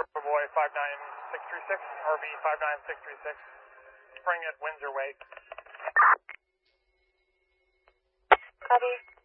Boy 59636, RV 59636, spring at Windsor Wake. Copy.